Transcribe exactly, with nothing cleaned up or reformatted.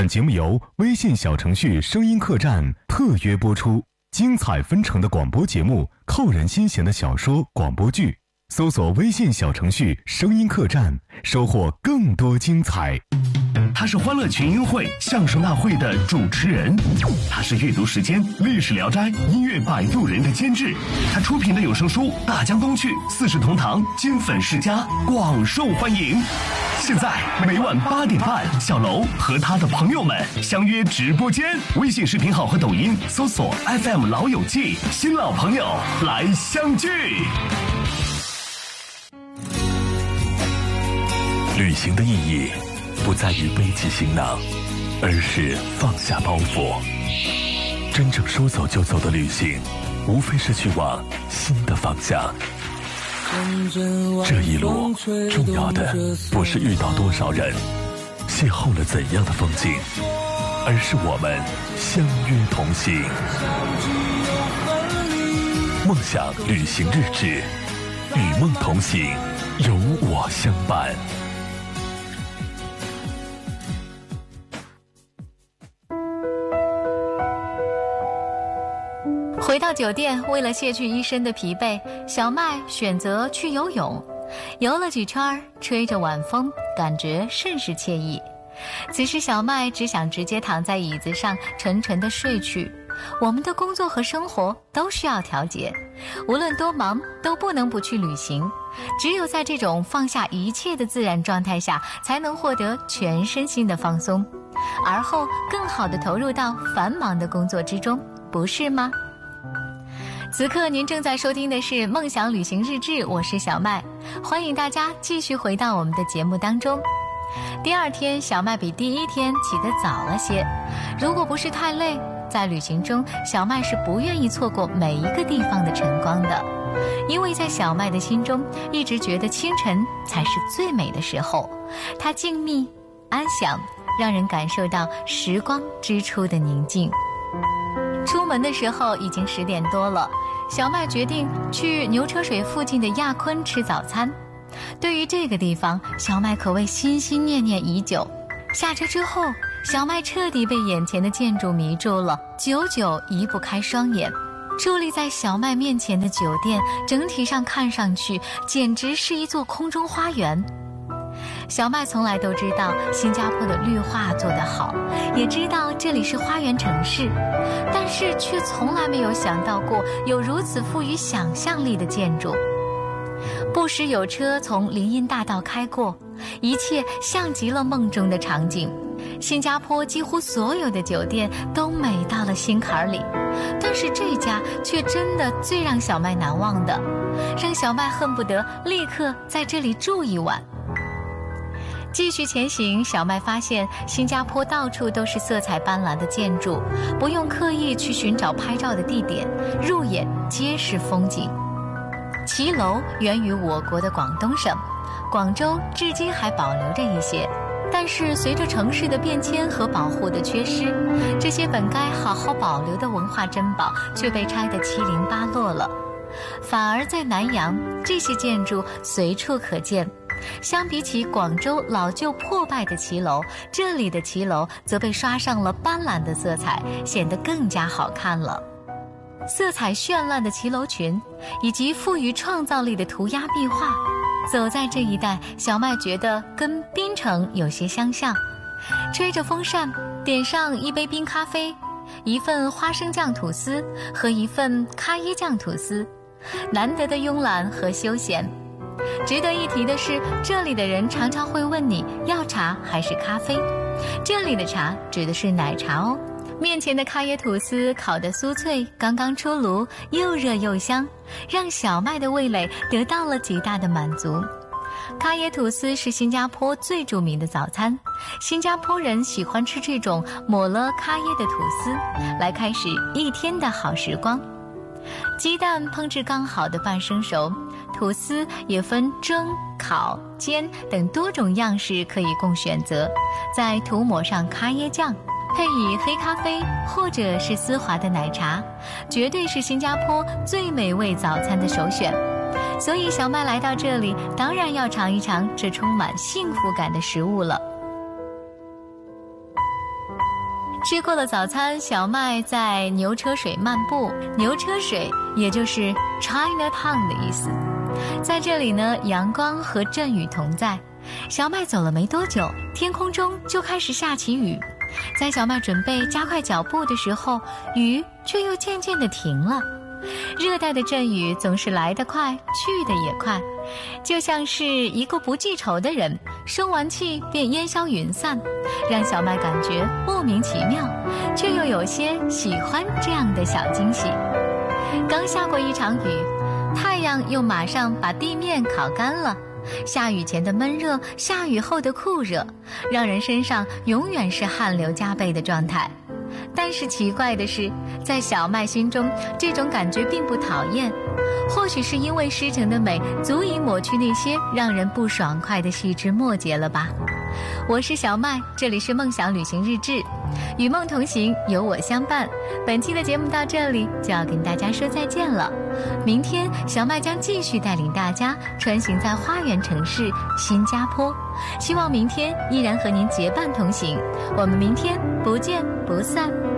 本节目由微信小程序声音客栈特约播出，精彩纷呈的广播节目，扣人心弦的小说广播剧，搜索微信小程序声音客栈，收获更多精彩。 他是欢乐群英会相声大会的主持人，他是阅读时间历史聊斋音乐摆渡人的监制，他出品的有声书《大江东去》四世同堂金粉世家广受欢迎。现在每晚八点半，小楼和他的朋友们相约直播间，微信视频号和抖音搜索 F M 老友记，新老朋友来相聚。旅行的意义不在于背起行囊，而是放下包袱。真正说走就走的旅行，无非是去往新的方向。这一路重要的不是遇到多少人，邂逅了怎样的风景，而是我们相约同行。梦想旅行日志，与梦同行，有我相伴。 回到酒店，为了卸去一身的疲惫，小麦选择去游泳。游了几圈，吹着晚风，感觉甚是惬意。此时小麦只想直接躺在椅子上沉沉地睡去。我们的工作和生活都需要调节，无论多忙都不能不去旅行。只有在这种放下一切的自然状态下，才能获得全身心的放松，而后更好地投入到繁忙的工作之中，不是吗？此刻您正在收听的是梦想旅行日志，我是小麦，欢迎大家继续回到我们的节目当中。第二天，小麦比第一天起得早了些。如果不是太累，在旅行中，小麦是不愿意错过每一个地方的晨光的，因为在小麦的心中，一直觉得清晨才是最美的时候。它静谧安详，让人感受到时光之初的宁静。出门的时候已经十点多了，小麦决定去牛车水附近的亚坤吃早餐。对于这个地方，小麦可谓心心念念已久。下车之后，小麦彻底被眼前的建筑迷住了，久久移不开双眼。矗立在小麦面前的酒店，整体上看上去简直是一座空中花园。小麦从来都知道新加坡的绿化做得好，也知道这里是花园城市，但是却从来没有想到过有如此富于想象力的建筑。不时有车从林荫大道开过，一切像极了梦中的场景。新加坡几乎所有的酒店都美到了心坎里，但是这家却真的最让小麦难忘的，让小麦恨不得立刻在这里住一晚。继续前行，小麦发现新加坡到处都是色彩斑斓的建筑，不用刻意去寻找拍照的地点，入眼皆是风景。骑楼源于我国的广东省，广州至今还保留着一些，但是随着城市的变迁和保护的缺失，这些本该好好保留的文化珍宝却被拆得七零八落了。反而在南洋，这些建筑随处可见。相比起广州老旧破败的骑楼，这里的骑楼则被刷上了斑斓的色彩，显得更加好看了。色彩绚烂的骑楼群，以及富于创造力的涂鸦壁画，走在这一带，小麦觉得跟槟城有些相像。吹着风扇，点上一杯冰咖啡，一份花生酱吐司和一份咖椰酱吐司，难得的慵懒和休闲。值得一提的是，这里的人常常会问你要茶还是咖啡，这里的茶指的是奶茶哦。面前的咖椰吐司烤得酥脆，刚刚出炉，又热又香，让小麦的味蕾得到了极大的满足。咖椰吐司是新加坡最著名的早餐，新加坡人喜欢吃这种抹了咖椰的吐司，来开始一天的好时光。鸡蛋烹制刚好的半生熟，吐司也分蒸、烤、煎等多种样式可以供选择，再涂抹上咖椰酱，配以黑咖啡或者是丝滑的奶茶，绝对是新加坡最美味早餐的首选。所以小麦来到这里，当然要尝一尝这充满幸福感的食物了。 吃过了早餐，小麦在牛车水漫步。牛车水也就是 Chinatown 的意思。在这里呢，阳光和阵雨同在。小麦走了没多久，天空中就开始下起雨。在小麦准备加快脚步的时候，雨却又渐渐地停了。热带的阵雨总是来得快，去得也快，就像是一个不记仇的人，生完气便烟消云散，让小麦感觉莫名其妙，却又有些喜欢这样的小惊喜。刚下过一场雨，太阳又马上把地面烤干了。下雨前的闷热，下雨后的酷热，让人身上永远是汗流浃背的状态。但是奇怪的是，在小麦心中，这种感觉并不讨厌。或许是因为诗城的美足以抹去那些让人不爽快的细枝末节了吧。我是小麦，这里是梦想旅行日志，与梦同行，有我相伴。本期的节目到这里就要跟大家说再见了。明天小麦将继续带领大家穿行在花园城市新加坡，希望明天依然和您结伴同行。我们明天不见不散。